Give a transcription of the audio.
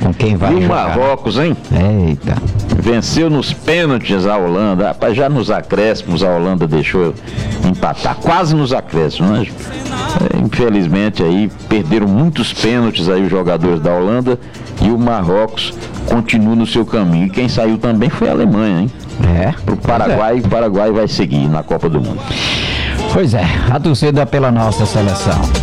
Com quem vai E o jogar? Marrocos, hein? Eita. Venceu nos pênaltis a Holanda. Rapaz, já nos acréscimos a Holanda deixou empatar, quase nos acréscimos, né? Infelizmente aí perderam muitos pênaltis aí os jogadores da Holanda e o Marrocos continua no seu caminho. E quem saiu também foi a Alemanha, hein? Pro Paraguai, o Paraguai vai seguir na Copa do Mundo. Pois é, a torcida pela nossa seleção.